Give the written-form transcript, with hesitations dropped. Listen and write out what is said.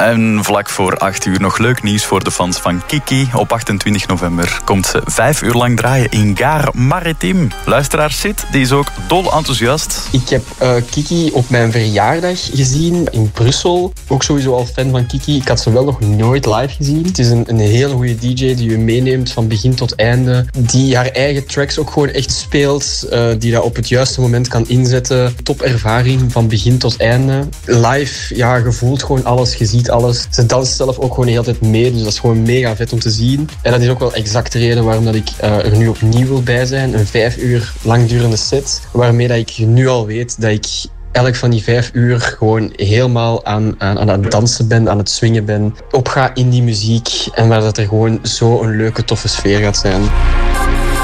En vlak voor 8 uur nog leuk nieuws voor de fans van Kiki. Op 28 november komt ze 5 uur lang draaien in Gare Maritime. Luisteraar Sid, die is ook dol enthousiast. Ik heb Kiki op mijn verjaardag gezien in Brussel. Ook sowieso al fan van Kiki. Ik had ze wel nog nooit live gezien. Het is een hele goede DJ die je meeneemt van begin tot einde. Die haar eigen tracks ook gewoon echt speelt. Die dat op het juiste moment kan inzetten. Top ervaring van begin tot einde. Live, ja, je voelt gewoon alles, je ziet alles. Ze danst zelf ook gewoon de hele tijd mee. Dus dat is gewoon mega vet om te zien. En dat is ook wel exact de reden waarom dat ik er nu opnieuw wil bij zijn. Een 5 uur langdurende set. Waarmee dat ik nu al weet dat ik elk van die 5 uur gewoon helemaal aan het dansen ben, aan het swingen ben. Opga in die muziek en waar dat er gewoon zo een leuke, toffe sfeer gaat zijn.